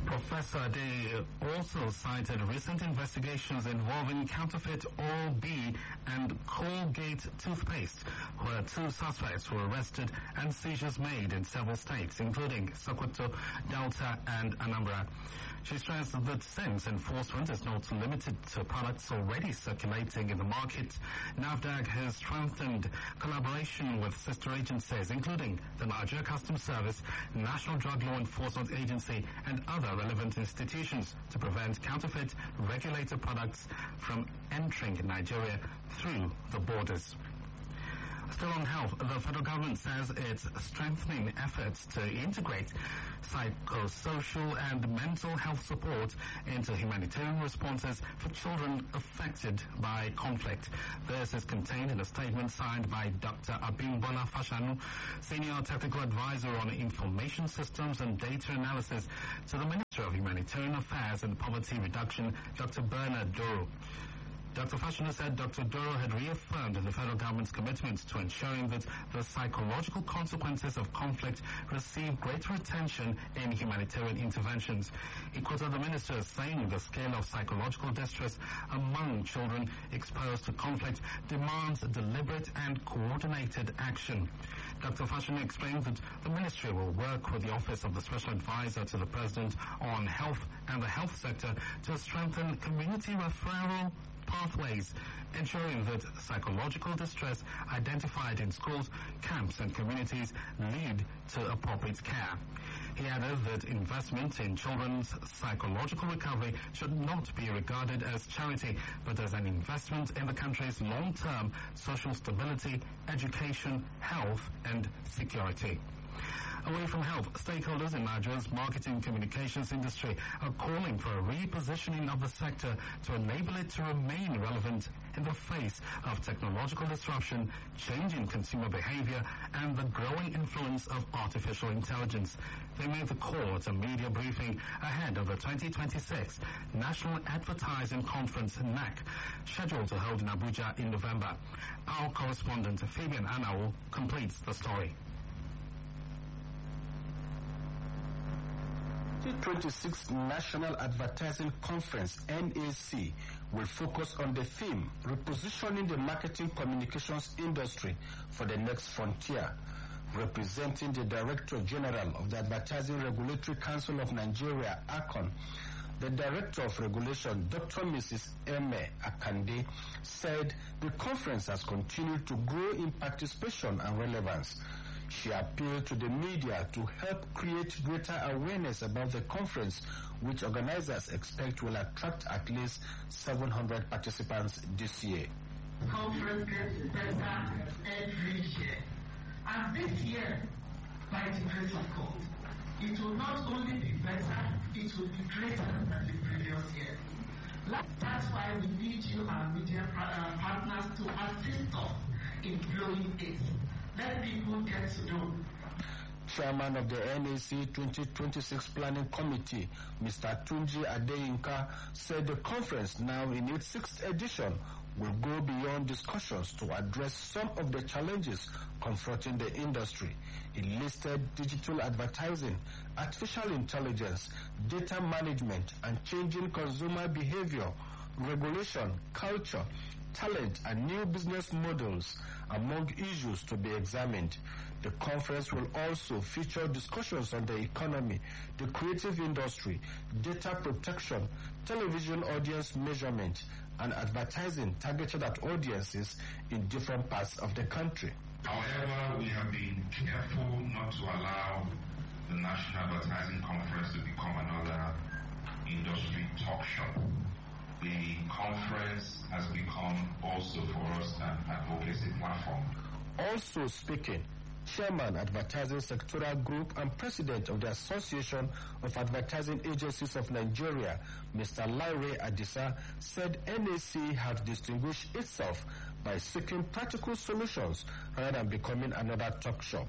Professor Ade also cited recent investigations involving counterfeit Oral-B and Colgate toothpaste, where 2 suspects were arrested and seizures made in several states, including Sokoto, Delta, and Anambra. She stressed that since enforcement is not limited to products already circulating in the market, NAFDAC has strengthened collaboration with sister agencies, including the Nigeria Customs Service, National Drug Law Enforcement Agency, and other relevant institutions to prevent counterfeit regulated products from entering Nigeria through the borders. Still on health, the federal government says it's strengthening efforts to integrate psychosocial and mental health support into humanitarian responses for children affected by conflict. This is contained in a statement signed by Dr. Abimbola Fashanu, Senior Technical Advisor on Information Systems and Data Analysis to the Minister of Humanitarian Affairs and Poverty Reduction, Dr. Bernard Doro. Dr. Fashanu said Dr. Doro had reaffirmed the federal government's commitment to ensuring that the psychological consequences of conflict receive greater attention in humanitarian interventions. He quoted the minister as saying the scale of psychological distress among children exposed to conflict demands deliberate and coordinated action. Dr. Fashanu explained that the ministry will work with the Office of the Special Advisor to the President on Health and the health sector to strengthen community referral pathways, ensuring that psychological distress identified in schools, camps and communities lead to appropriate care. He added that investment in children's psychological recovery should not be regarded as charity, but as an investment in the country's long-term social stability, education, health and security. Away from health, stakeholders in Nigeria's marketing communications industry are calling for a repositioning of the sector to enable it to remain relevant in the face of technological disruption, changing consumer behavior, and the growing influence of artificial intelligence. They made the call at a media briefing ahead of the 2026 National Advertising Conference, NAC, scheduled to hold in Abuja in November. Our correspondent, Fabian Anao, completes the story. The 26th National Advertising Conference, NAC, will focus on the theme, repositioning the marketing communications industry for the next frontier. Representing the Director General of the Advertising Regulatory Council of Nigeria, ACON, the Director of Regulation, Dr. Mrs. Eme Akande, said the conference has continued to grow in participation and relevance. She appealed to the media to help create greater awareness about the conference, which organizers expect will attract at least 700 participants this year. The conference gets better every year. And this year, by the grace of God, it will not only be better, it will be greater than the previous year. That's why we need you, our media partners, to assist us in growing it. Let people get to know. Chairman of the NAC 2026 Planning Committee, Mr. Tunji Adeyinka, said the conference, now in its 6th edition, will go beyond discussions to address some of the challenges confronting the industry. He listed digital advertising, artificial intelligence, data management, and changing consumer behavior, regulation, culture, talent, and new business models among issues to be examined. The conference will also feature discussions on the economy, the creative industry, data protection, television audience measurement, and advertising targeted at audiences in different parts of the country. However, we have been careful not to allow the National Advertising Conference to become another industry talk shop. The conference has become also for us an advocacy platform. Also speaking, Chairman, Advertising Sectoral Group and President of the Association of Advertising Agencies of Nigeria, Mr. Laire Adisa, said NAC have distinguished itself by seeking practical solutions rather than becoming another talk shop.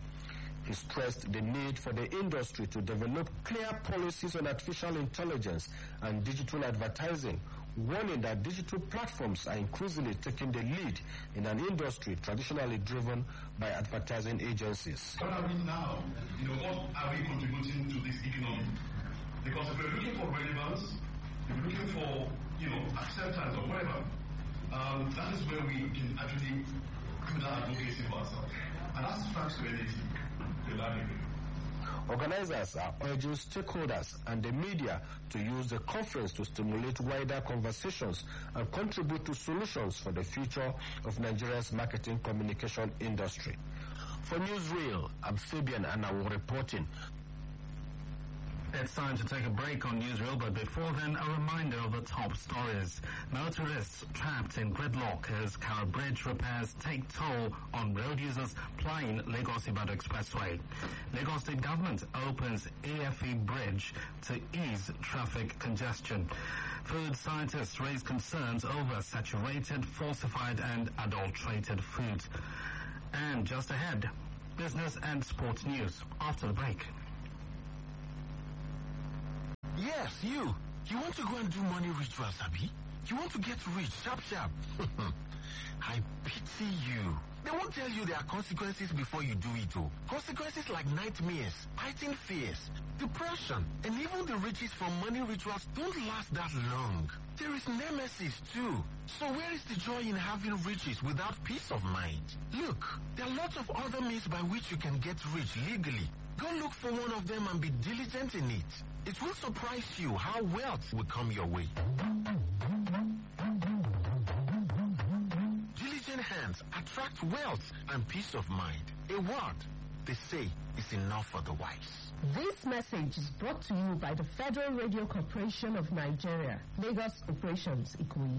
He stressed the need for the industry to develop clear policies on artificial intelligence and digital advertising, warning that digital platforms are increasingly taking the lead in an industry traditionally driven by advertising agencies. What are we now? What are we contributing to this economy? Because Because if we're looking for relevance, if we're looking for, acceptance or whatever, that is where we can actually do that advocacy for ourselves. And that's thanks to NAC, the learning. Organizers are urging stakeholders and the media to use the conference to stimulate wider conversations and contribute to solutions for the future of Nigeria's marketing communication industry. For Newsreel, I'm Fabian and I will reporting. It's time to take a break on Newsreel, but before then, a reminder of the top stories. Motorists trapped in gridlock as Kara Bridge repairs take toll on road users plying Lagos-Ibadan Expressway. Lagos State Government opens AFE Bridge to ease traffic congestion. Food scientists raise concerns over saturated, falsified and adulterated food. And just ahead, business and sports news after the break. Yes, you. You want to go and do money rituals, Abi? You want to get rich, sharp. I pity you. They won't tell you there are consequences before you do it, oh. Consequences like nightmares, fighting fears, depression, and even the riches from money rituals don't last that long. There is nemesis too. So where is the joy in having riches without peace of mind? Look, there are lots of other means by which you can get rich legally. Go look for one of them and be diligent in it. It will surprise you how wealth will come your way. Diligent hands attract wealth and peace of mind. A word, they say, is enough for the wise. This message is brought to you by the Federal Radio Corporation of Nigeria, Lagos Operations, Ikoyi.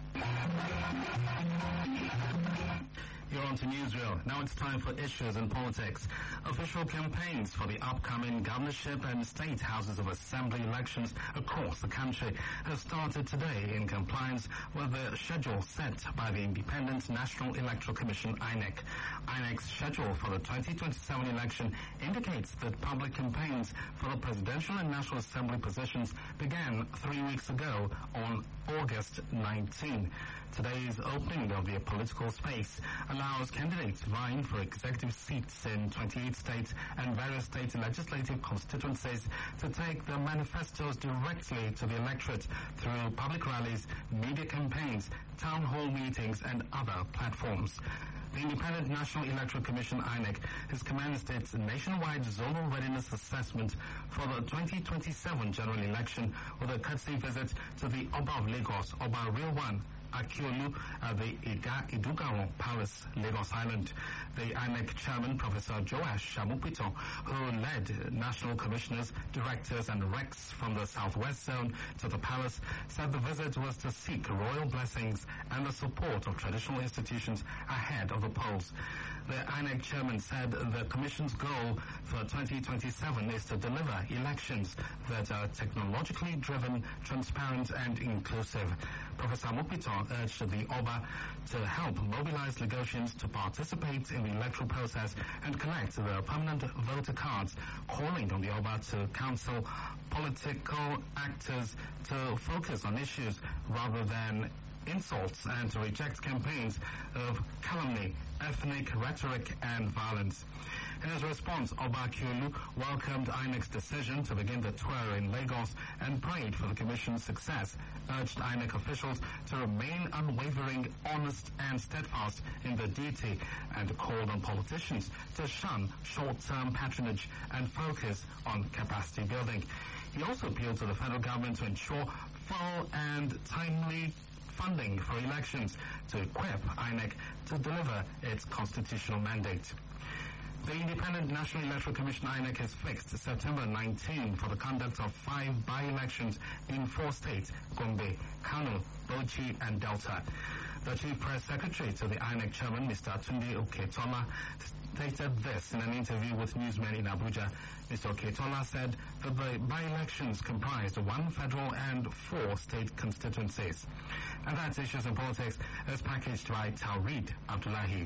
You're on to Newsreel. Now it's time for issues and politics. Official campaigns for the upcoming governorship and state houses of assembly elections across the country have started today in compliance with the schedule set by the Independent National Electoral Commission, INEC. INEC's schedule for the 2027 election indicates that public campaigns for the presidential and national assembly positions began 3 weeks ago on August 19. Today's opening of the political space allows candidates vying for executive seats in 28 states and various state legislative constituencies to take their manifestos directly to the electorate through public rallies, media campaigns, town hall meetings and other platforms. The Independent National Electoral Commission, INEC, has commenced its nationwide zonal readiness assessment for the 2027 general election with a courtesy visit to the Oba of Lagos, Oba Rilwan Akiolu at the Idugaron Palace, Lagos Island. The INEC chairman, Professor Joash Shamupito, who led national commissioners, directors and recs from the southwest zone to the palace, said the visit was to seek royal blessings and the support of traditional institutions ahead of the polls. The INEC chairman said the commission's goal for 2027 is to deliver elections that are technologically driven, transparent and inclusive. Professor Mupito urged the Oba to help mobilize Lagosians to participate in the electoral process and collect the permanent voter cards, calling on the Oba to counsel political actors to focus on issues rather than insults and to reject campaigns of calumny, ethnic rhetoric and violence. In his response, Oba Akiolu welcomed INEC's decision to begin the tour in Lagos and prayed for the Commission's success, urged INEC officials to remain unwavering, honest and steadfast in their duty, and called on politicians to shun short-term patronage and focus on capacity building. He also appealed to the federal government to ensure full and timely funding for elections to equip INEC to deliver its constitutional mandate. The Independent National Electoral Commission, INEC, has fixed September 19 for the conduct of 5 by-elections in 4 states, Gombe, Kano, Bauchi and Delta. The Chief Press Secretary to the INEC Chairman, Mr. Tunde Oketola, stated this in an interview with newsmen in Abuja. Mr. Oketola said that the by-elections comprised 1 federal and 4 state constituencies. And that's Issues in Politics as packaged by Taurid Abdullahi.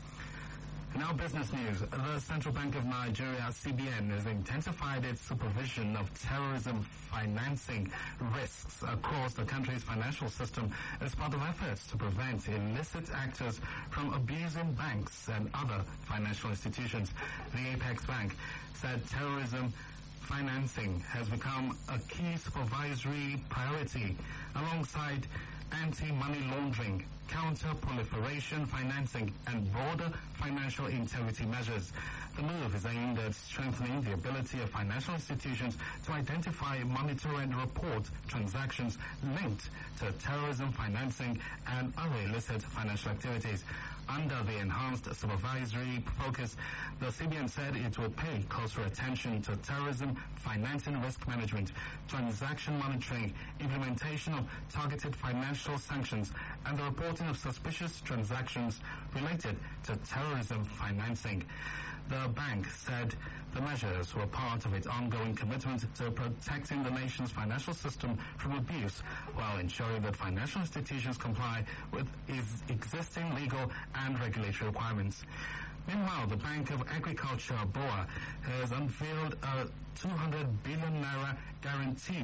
Now business news. The Central Bank of Nigeria, CBN, has intensified its supervision of terrorism financing risks across the country's financial system as part of efforts to prevent illicit actors from abusing banks and other financial institutions. The Apex Bank said terrorism financing has become a key supervisory priority alongside anti-money laundering, counter-proliferation financing, and broader financial integrity measures. The move is aimed at strengthening the ability of financial institutions to identify, monitor, and report transactions linked to terrorism financing and other illicit financial activities. Under the enhanced supervisory focus, the CBN said it will pay closer attention to terrorism financing risk management, transaction monitoring, implementation of targeted financial sanctions, and the reporting of suspicious transactions related to terrorism financing. The bank said the measures were part of its ongoing commitment to protecting the nation's financial system from abuse while ensuring that financial institutions comply with its existing legal and regulatory requirements. Meanwhile, the Bank of Agriculture, BOA, has unveiled a 200 billion naira guarantee